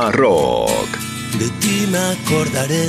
Rock. De ti me acordaré.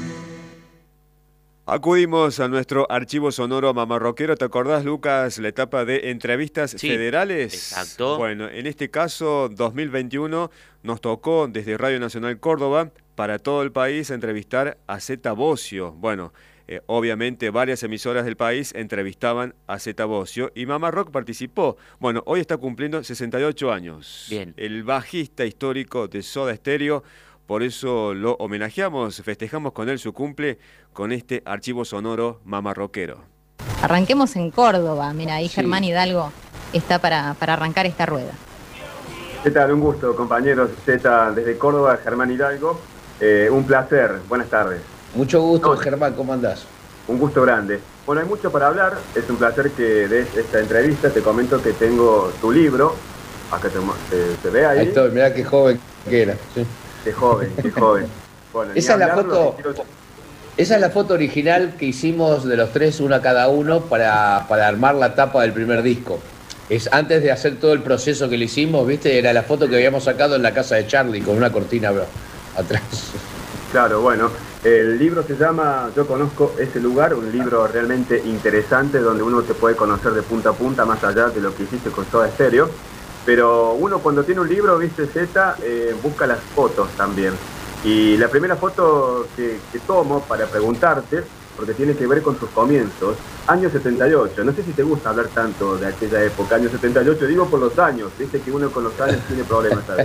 Acudimos a nuestro archivo sonoro mamarroquero. ¿Te acordás, Lucas, la etapa de entrevistas federales? Exacto. Bueno, en este caso, 2021, nos tocó desde Radio Nacional Córdoba para todo el país entrevistar a Zeta Bosio. Bueno, obviamente varias emisoras del país entrevistaban a Zeta Bosio y Mamá Rock participó. Bueno, hoy está cumpliendo 68 años. Bien. El bajista histórico de Soda Stereo. Por eso lo homenajeamos, festejamos con él su cumple con este archivo sonoro mamarroquero. Arranquemos en Córdoba. Mira, ahí Sí. Germán Hidalgo está para arrancar esta rueda. ¿Qué tal? Un gusto, compañeros. Zeta desde Córdoba, Germán Hidalgo. Un placer. Buenas tardes. Mucho gusto, Germán. ¿Cómo andás? Un gusto grande. Bueno, hay mucho para hablar. Es un placer que des esta entrevista. Te comento que tengo tu libro. Acá te ve ahí. Ahí estoy. Mirá qué joven que era. Sí. Qué joven, qué joven. Bueno, Esa es la hablarlo, foto. quiero- Esa es la foto original que hicimos de los tres, una cada uno, para armar la tapa del primer disco. Es antes de hacer todo el proceso que le hicimos, ¿viste? Era la foto que habíamos sacado en la casa de Charlie con una cortina atrás. Claro, bueno. El libro se llama Yo conozco ese lugar, un libro realmente interesante donde uno te puede conocer de punta a punta, más allá de lo que hiciste con Soda Stereo. Pero uno cuando tiene un libro, viste, Zeta, busca las fotos también. Y la primera foto que tomo para preguntarte, porque tiene que ver con sus comienzos, año 78. No sé si te gusta hablar tanto de aquella época, año 78, digo por los años, viste que uno con los años tiene problemas a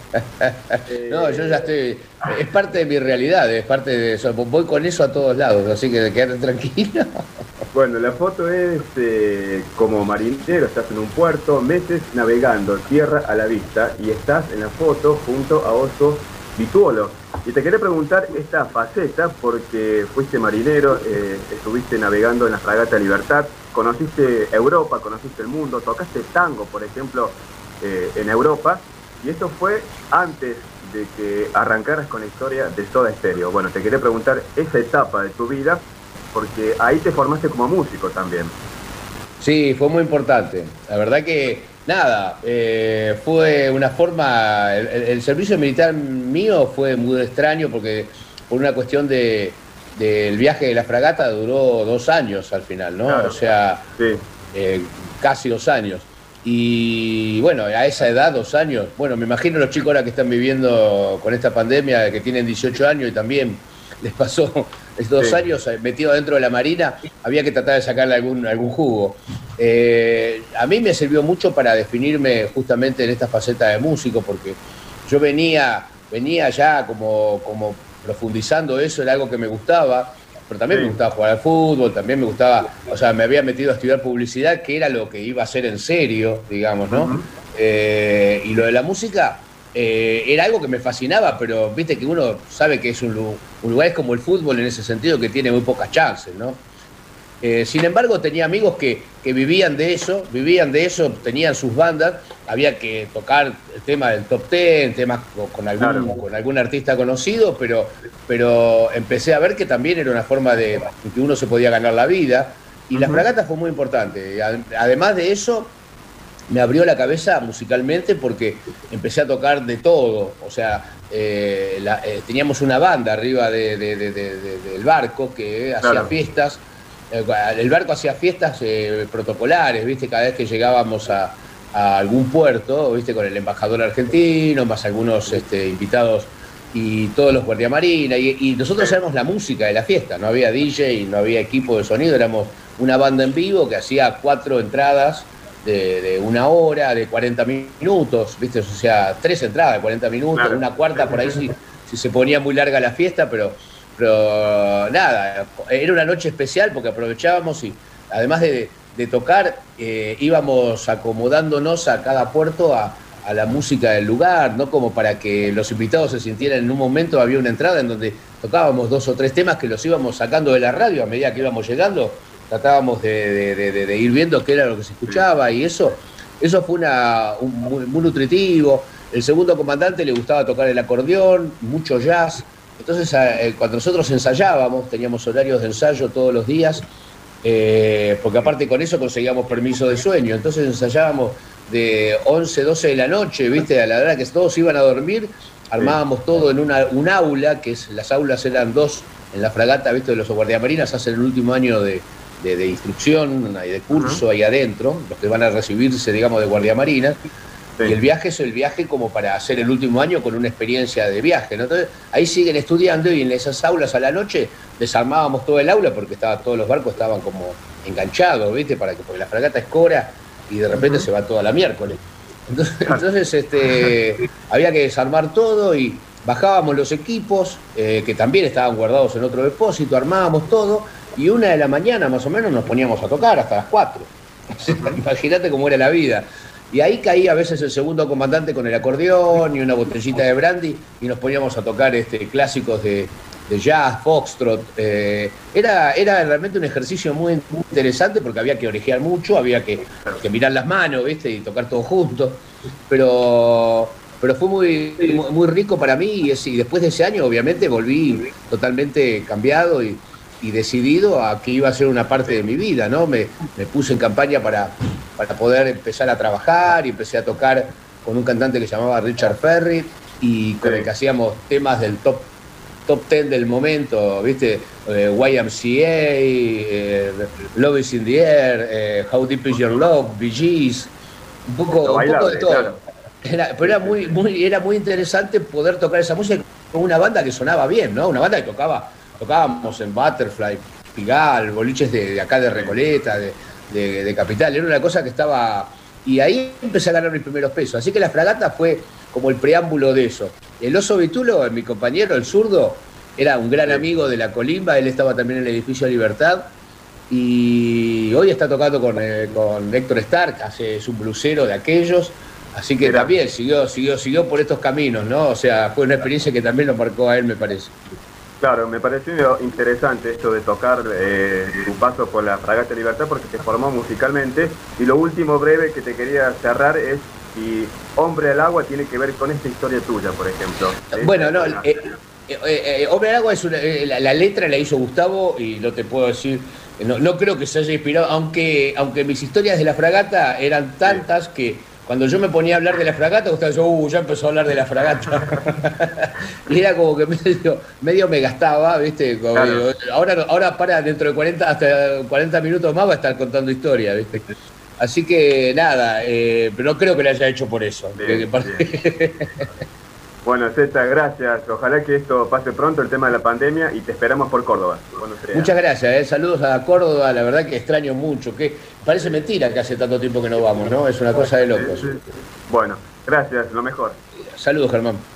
veces. No, yo ya estoy. Es parte de mi realidad, es parte de eso. Voy con eso a todos lados, así que quédate tranquilo. Bueno, la foto es como marinero, estás en un puerto, meses navegando, tierra a la vista, y estás en la foto junto a Oso Vituolo. Y te quería preguntar esta faceta, porque fuiste marinero, estuviste navegando en la fragata Libertad, conociste Europa, conociste el mundo, tocaste tango, por ejemplo, en Europa, y esto fue antes de que arrancaras con la historia de Soda Stereo. Bueno, te quería preguntar esa etapa de tu vida, porque ahí te formaste como músico también. Sí, fue muy importante. La verdad que, nada, fue una forma. El servicio militar mío fue muy extraño porque, por una cuestión del viaje de la fragata, duró 2 años al final, ¿no? Claro. O sea, Sí. casi 2 años. Y bueno, a esa edad, 2 años, bueno, me imagino los chicos ahora que están viviendo con esta pandemia, que tienen 18 años y también les pasó estos 2 Sí. años metido dentro de la marina, había que tratar de sacarle algún jugo. A mí me sirvió mucho para definirme justamente en esta faceta de músico, porque yo venía ya como profundizando eso, era algo que me gustaba, pero también Sí. me gustaba jugar al fútbol, también me gustaba, o sea, me había metido a estudiar publicidad, que era lo que iba a hacer en serio, digamos, ¿no? Ujú. Y lo de la música era algo que me fascinaba, pero viste que uno sabe que es un lugar, es como el fútbol en ese sentido, que tiene muy pocas chances, ¿no? Sin embargo, tenía amigos que vivían de eso, tenían sus bandas, había que tocar el tema del top 10, temas con algún artista conocido, pero empecé a ver que también era una forma de que uno se podía ganar la vida, y la fragata fue muy importante. Además de eso, me abrió la cabeza musicalmente porque empecé a tocar de todo, o sea, teníamos una banda arriba del barco que hacía Claro. fiestas. El barco hacía fiestas protocolares, ¿viste? Cada vez que llegábamos a algún puerto, ¿viste? Con el embajador argentino, más algunos invitados y todos los guardiamarina. Y nosotros éramos la música de la fiesta, no había DJ, no había equipo de sonido, éramos una banda en vivo que hacía 4 entradas de 1 hora, de 40 minutos, ¿viste? O sea, 3 entradas de 40 minutos, Claro. una cuarta por ahí si se ponía muy larga la fiesta, pero nada, era una noche especial porque aprovechábamos y además de tocar, íbamos acomodándonos a cada puerto a la música del lugar, ¿no? Como para que los invitados se sintieran. En un momento había una entrada en donde tocábamos 2 o 3 temas que los íbamos sacando de la radio a medida que íbamos llegando, tratábamos de ir viendo qué era lo que se escuchaba, y eso fue muy nutritivo. El segundo comandante le gustaba tocar el acordeón, mucho jazz. Entonces, cuando nosotros ensayábamos, teníamos horarios de ensayo todos los días, porque aparte con eso conseguíamos permiso de sueño. Entonces ensayábamos de 11, 12 de la noche, ¿viste? A la hora que todos iban a dormir, armábamos todo en un aula, las aulas eran dos en la fragata, ¿viste? Los guardiamarinas hacen el último año de instrucción y de curso ahí adentro, los que van a recibirse, digamos, de guardiamarinas. Sí. Y el viaje es el viaje como para hacer el último año con una experiencia de viaje, ¿no? Entonces, ahí siguen estudiando y en esas aulas a la noche desarmábamos todo el aula porque todos los barcos estaban como enganchados, ¿viste? Porque la fragata es Cora y de repente se va toda la miércoles. Entonces había que desarmar todo y bajábamos los equipos, que también estaban guardados en otro depósito, armábamos todo y 1 de la mañana más o menos nos poníamos a tocar hasta las 4. Imagínate cómo era la vida. Y ahí caía a veces el segundo comandante con el acordeón y una botellita de brandy y nos poníamos a tocar clásicos de jazz, foxtrot. Era realmente un ejercicio muy interesante porque había que orejear mucho, había que mirar las manos, ¿viste? Y tocar todos juntos. Pero fue muy rico para mí y después de ese año obviamente volví totalmente cambiado y decidido a que iba a ser una parte de mi vida, ¿no? Me puse en campaña para poder empezar a trabajar y empecé a tocar con un cantante que se llamaba Richard Ferry y con el que hacíamos temas del top 10 del momento, ¿viste? YMCA, Love is in the Air, How Deep is Your Love, Bee Gees, un poco de todo. Claro. Pero era muy interesante poder tocar esa música con una banda que sonaba bien, ¿no? Una banda que tocábamos en Butterfly, Pigal, boliches de acá de Recoleta, de Capital. Era una cosa que estaba... Y ahí empecé a ganar mis primeros pesos. Así que la fragata fue como el preámbulo de eso. El Oso Vitulo, mi compañero, el zurdo, era un gran amigo de la Colimba. Él estaba también en el edificio Libertad. Y hoy está tocando con Héctor Stark, es un blusero de aquellos. Así que también siguió por estos caminos, ¿no? O sea, fue una experiencia que también lo marcó a él, me parece. Claro, me pareció interesante esto de tocar tu paso por la Fragata Libertad porque te formó musicalmente. Y lo último breve que te quería cerrar es si Hombre al Agua tiene que ver con esta historia tuya, por ejemplo. Bueno, no, Hombre al Agua es la letra la hizo Gustavo y no te puedo decir, no creo que se haya inspirado, aunque mis historias de la fragata eran tantas que cuando yo me ponía a hablar de la fragata, Gustavo ya empezó a hablar de la fragata. Y era como que medio me gastaba, ¿viste? Claro. Ahora para dentro de hasta 40 minutos más va a estar contando historia, ¿viste? Así que nada, pero no creo que lo haya hecho por eso. Bien. Bueno, Zeta, gracias. Ojalá que esto pase pronto, el tema de la pandemia, y te esperamos por Córdoba. Muchas gracias, saludos a Córdoba, la verdad que extraño mucho, que parece mentira que hace tanto tiempo que no vamos, ¿no? Es una cosa de locos. Sí. Bueno, gracias, lo mejor. Saludos, Germán.